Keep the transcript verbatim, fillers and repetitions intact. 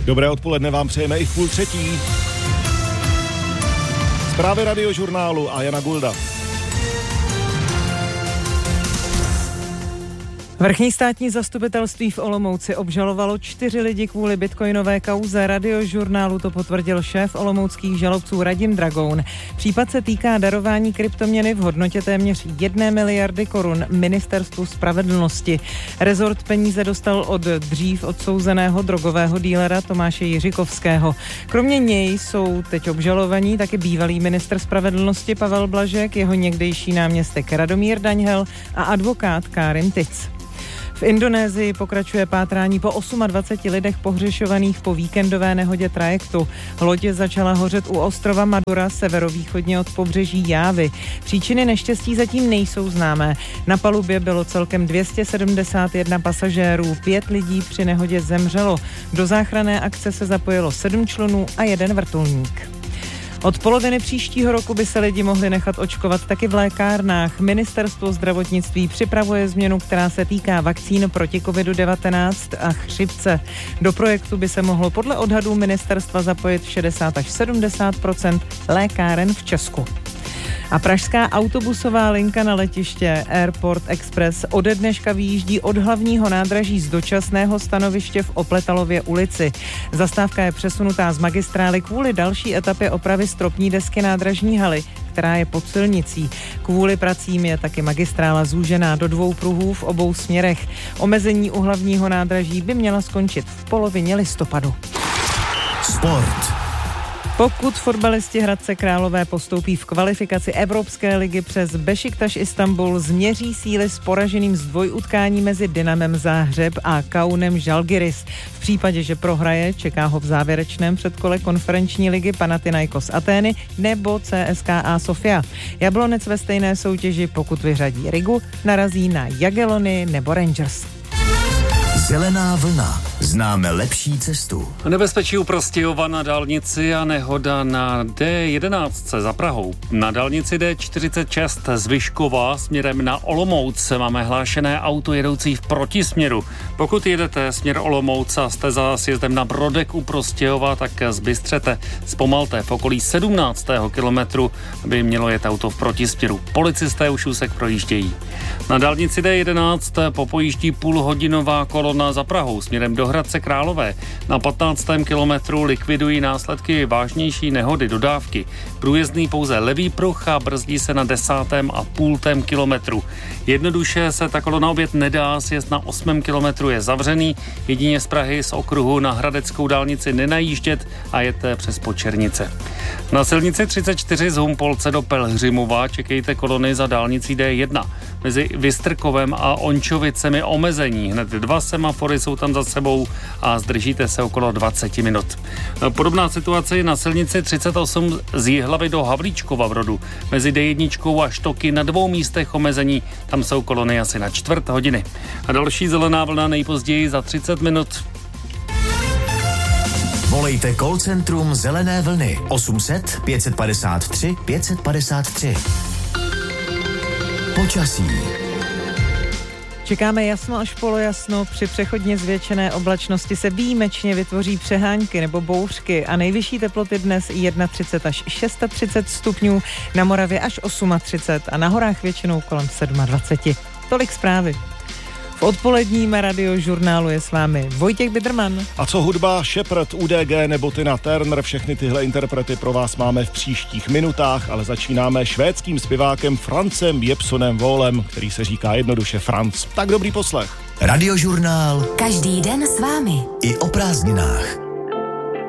Dobré odpoledne vám přejeme i v půl třetí. Zprávy Radiožurnálu a Jana Gulda. Vrchní státní zastupitelství v Olomouci obžalovalo čtyři lidi kvůli bitcoinové kauze. Radiožurnálu to potvrdil šéf olomouckých žalobců Radim Dragoun. Případ se týká darování kryptoměny v hodnotě téměř jedné miliardy korun Ministerstvu spravedlnosti. Rezort peníze dostal od dřív odsouzeného drogového dílera Tomáše Jiřikovského. Kromě něj jsou teď obžalovaní taky bývalý ministr spravedlnosti Pavel Blažek, jeho někdejší náměstek Radomír Daňhel a advokát Karin Tic. V Indonésii pokračuje pátrání po dvaceti osmi lidech pohřešovaných po víkendové nehodě trajektu. Loď začala hořet u ostrova Madura severovýchodně od pobřeží Jávy. Příčiny neštěstí zatím nejsou známé. Na palubě bylo celkem dvě stě sedmdesát jedna pasažérů, pět lidí při nehodě zemřelo. Do záchranné akce se zapojilo sedm člunů a jeden vrtulník. Od poloviny příštího roku by se lidi mohli nechat očkovat taky v lékárnách. Ministerstvo zdravotnictví připravuje změnu, která se týká vakcín proti kovidu devatenáct a chřipce. Do projektu by se mohlo podle odhadů ministerstva zapojit šedesát až sedmdesát procent lékáren v Česku. A pražská autobusová linka na letiště Airport Express ode dneška vyjíždí od hlavního nádraží z dočasného stanoviště v Opletalově ulici. Zastávka je přesunutá z magistrály kvůli další etapě opravy stropní desky nádražní haly, která je pod silnicí. Kvůli pracím je taky magistrála zúžená do dvou pruhů v obou směrech. Omezení u hlavního nádraží by měla skončit v polovině listopadu. Sport. Pokud fotbalisti Hradce Králové postoupí v kvalifikaci Evropské ligy přes Bešiktaš Istanbul, změří síly s poraženým zdvojutkání mezi Dynamem Záhřeb a Kaunem Žalgiris. V případě, že prohraje, čeká ho v závěrečném předkole konferenční ligy Panathinaikos Atény nebo C S K A Sofia. Jablonec ve stejné soutěži, pokud vyřadí Rigu, narazí na Jagiellony nebo Rangers. Zelená vlna. Známe lepší cestu. Nebezpečí u Prostějova na dálnici a nehoda na D jedenáct za Prahou. Na dálnici D čtyřicet šest z Vyškova směrem na Olomouc máme hlášené auto jedoucí v protisměru. Pokud jedete směr Olomouc a jste za sjezdem na Brodek u Prostějova, tak zbystřete, zpomalte. V okolí sedmnáctého kilometru by mělo jet auto v protisměru. Policisté už úsek projíždějí. Na dálnici D jedenáct popojíždí půlhodinová kolona za Prahou směrem do Hradce Králové. Na patnáctém kilometru likvidují následky vážnější nehody dodávky. Průjezdný pouze levý pruh a brzdí se na desátém a půltém kilometru. Jednoduše se ta kolona obět nedá, sjezd na osmém kilometru je zavřený, jedině z Prahy z okruhu na hradeckou dálnici nenajíždět a jete přes Počernice. Na silnici třicet čtyři z Humpolce do Pelhřimova čekejte kolony za dálnicí D jedna. Mezi Vystrkovem a Ončovicemi omezení. Hned dva semafory jsou tam za sebou a zdržíte se okolo dvacet minut. Podobná situace na silnici třicet osm z Jihlavy do Havlíčkova Brodu. Mezi D jedna a Štoky na dvou místech omezení. Tam jsou kolony asi na čtvrt hodiny. A další zelená vlna nejpozději za třicet minut. Volejte call centrum Zelené vlny osm set pět padesát tři pět padesát tři. Počasí. Čekáme jasno až polojasno, při přechodně zvětšené oblačnosti se výjimečně vytvoří přehánky nebo bouřky a nejvyšší teploty dnes třicet jedna až třicet šest stupňů, na Moravě až třicet osm a na horách většinou kolem dvacet sedm. Tolik zprávy. V odpoledním Radiožurnálu je s vámi Vojtěch Biderman. A co hudba, Shepard, U D G nebo Tina Turner, všechny tyhle interprety pro vás máme v příštích minutách, ale začínáme švédským zpěvákem Francem Jepsonem Volem, který se říká jednoduše Franc. Tak dobrý poslech. Radiožurnál. Každý den s vámi. I o prázdninách.